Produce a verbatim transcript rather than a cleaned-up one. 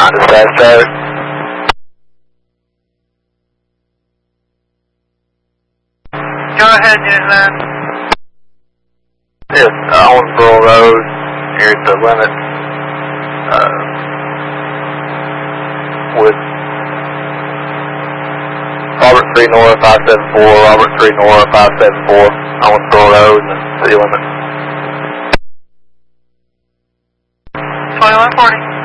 nine dispatch traffic. Go ahead, Unit nine. Yes, Owensboro Road, here at the limit, uh, with Robert three North five seven four, Robert three North five seven four, Owensboro Road, and the city limit. twenty-one forty.